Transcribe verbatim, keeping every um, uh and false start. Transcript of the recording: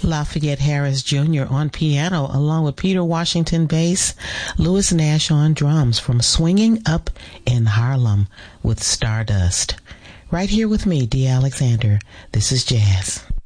Lafayette Harris Junior on piano, along with Peter Washington bass, Louis Nash on drums, from Swinging Up in Harlem with Stardust. Right here with me, Dee Alexander. This is Jazz.